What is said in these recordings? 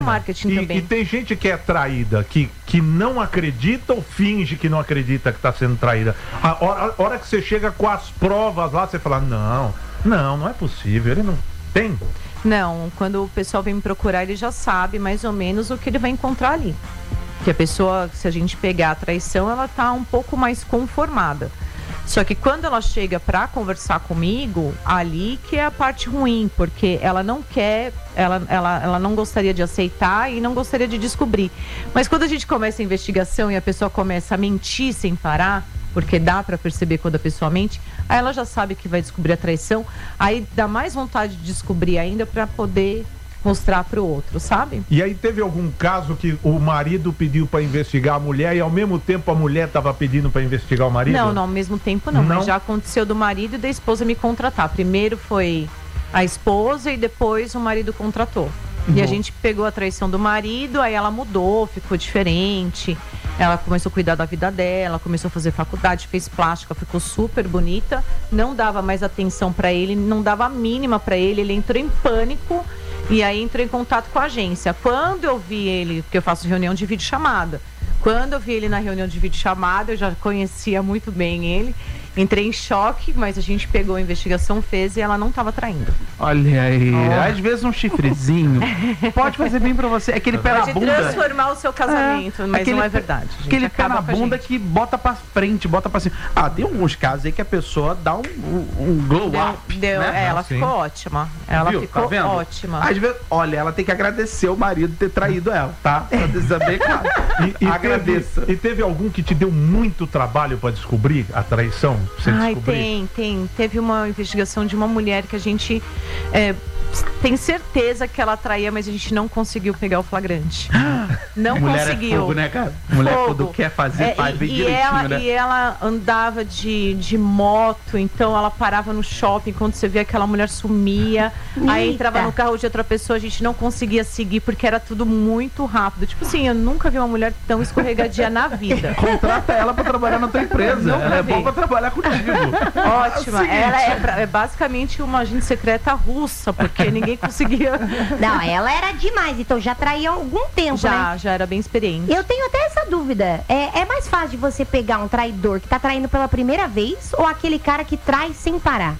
marketing também. E tem gente que é traída, que não acredita ou finge que não acredita que está sendo traída. A hora que você chega com as provas lá, você fala, não é possível, ele não tem. Não, quando o pessoal vem me procurar, ele já sabe mais ou menos o que ele vai encontrar ali. Que a pessoa, se a gente pegar a traição, ela tá um pouco mais conformada. Só que quando ela chega para conversar comigo, ali que é a parte ruim, porque ela não quer, ela não gostaria de aceitar e não gostaria de descobrir. Mas quando a gente começa a investigação e a pessoa começa a mentir sem parar, porque dá para perceber quando a pessoa mente, aí ela já sabe que vai descobrir a traição, aí dá mais vontade de descobrir ainda para poder mostrar pro outro, sabe? E aí teve algum caso que o marido pediu para investigar a mulher e ao mesmo tempo a mulher estava pedindo para investigar o marido? Não, ao mesmo tempo não, mas já aconteceu do marido e da esposa me contratar. Primeiro foi a esposa e depois o marido contratou. E a gente pegou a traição do marido, aí ela mudou, ficou diferente. Ela começou a cuidar da vida dela, começou a fazer faculdade, fez plástica, ficou super bonita. Não dava mais atenção para ele, não dava a mínima para ele. Ele entrou em pânico e aí entrou em contato com a agência. Quando eu vi ele, porque eu faço reunião de videochamada, quando eu vi ele na reunião de videochamada, eu já conhecia muito bem ele. Entrei em choque, mas a gente pegou a investigação, fez e ela não estava traindo. Olha aí, às vezes um chifrezinho pode fazer bem pra você. Aquele pé na bunda. Pode transformar o seu casamento, mas não é verdade. Aquele pé na bunda que bota pra frente, bota pra cima. Tem alguns casos aí que a pessoa dá um glow up. Né? Ela ficou ótima. Ela ficou ótima. Às vezes, olha, ela tem que agradecer o marido ter traído ela, tá? Pra dizer bem claro. Agradeça. E teve algum que te deu muito trabalho pra descobrir a traição? Tem. Teve uma investigação de uma mulher que a gente tem certeza que ela traía, mas a gente não conseguiu pegar o flagrante. Não mulher conseguiu. É fogo, né, cara? Mulher quando quer fazer, faz bem direitinho, né? E ela andava de moto, então ela parava no shopping, quando você via aquela mulher sumia, aí entrava no carro de outra pessoa, a gente não conseguia seguir, porque era tudo muito rápido. Tipo assim, eu nunca vi uma mulher tão escorregadia na vida. Contrata ela pra trabalhar na tua empresa. Ela é boa pra trabalhar contigo. Ótima. Ela é basicamente uma agente secreta russa, porque ninguém conseguia. Não, ela era demais, então já traía há algum tempo, né? Já era bem experiente. Eu tenho até essa dúvida. É mais fácil de você pegar um traidor que tá traindo pela primeira vez ou aquele cara que trai sem parar?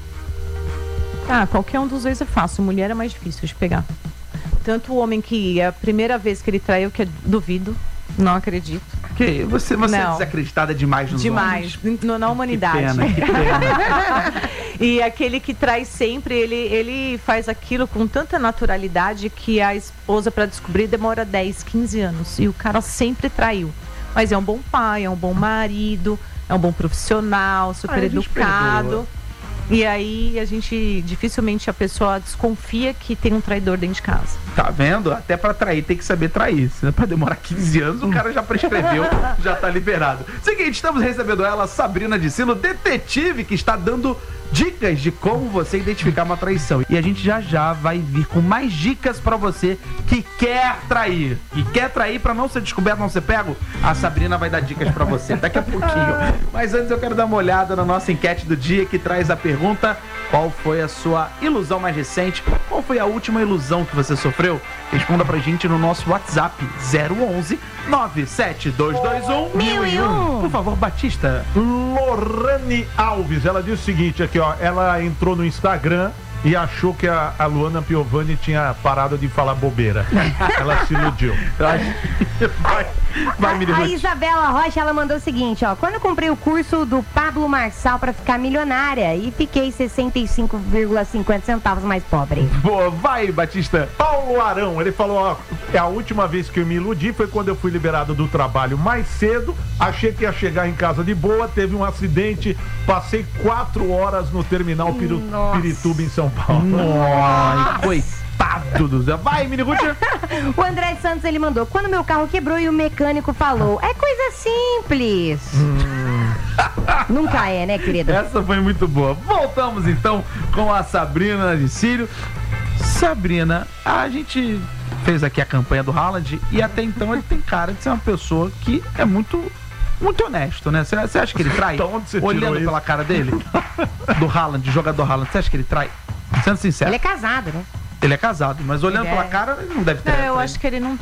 Qualquer um dos dois é fácil. Mulher é mais difícil de pegar. Tanto o homem que é a primeira vez que ele traiu, que duvido, não acredito. Que você é desacreditada demais nos homens. Na humanidade. Que pena. E aquele que trai sempre, ele faz aquilo com tanta naturalidade que a esposa, para descobrir, demora 10, 15 anos. E o cara sempre traiu. Mas é um bom pai, é um bom marido, é um bom profissional, super educado. E aí dificilmente a pessoa desconfia que tem um traidor dentro de casa. Tá vendo? Até pra trair tem que saber trair. Se não pra demorar 15 anos, o cara já prescreveu, já tá liberado. Seguinte, estamos recebendo ela, Sabrina de Silo, detetive, que está dando dicas de como você identificar uma traição. E a gente já vai vir com mais dicas pra você que quer trair. E quer trair pra não ser descoberto, não ser pego. A Sabrina vai dar dicas pra você daqui a pouquinho. Mas antes eu quero dar uma olhada na nossa enquete do dia, que traz a pergunta: qual foi a sua ilusão mais recente? Qual foi a última ilusão que você sofreu? Responda pra gente no nosso WhatsApp 011 97221 1001. Por favor, Batista. Lorane Alves, ela disse o seguinte aqui, ó. Ela entrou no Instagram e achou que a Luana Piovani tinha parado de falar bobeira. Ela se iludiu. Vai, a Isabela Rocha, ela mandou o seguinte, ó: quando eu comprei o curso do Pablo Marçal pra ficar milionária e fiquei 65,50 centavos mais pobre. Boa, vai, Batista. Paulo Arão, ele falou, ó, a última vez que eu me iludi foi quando eu fui liberado do trabalho mais cedo, achei que ia chegar em casa de boa, teve um acidente, passei 4 horas no terminal Pirituba em São Paulo. Nossa, coitado do Zé. Vai, Mini Ruth. O André Santos, ele mandou: quando meu carro quebrou e o mecânico falou, é coisa simples. Nunca é, né, querido? Essa foi muito boa. Voltamos então com a Sabrina de Cílio. Sabrina, a gente fez aqui a campanha do Haaland e até então ele tem cara de ser uma pessoa que é muito honesto, né? Você acha que ele trai? Olhando pela cara dele, do Haaland, jogador Haaland, você acha que ele trai? Sendo sincero. Ele é casado, né? Ele é casado, mas olhando Ele pela é. cara, ele não deve ter. Eu acho que ele não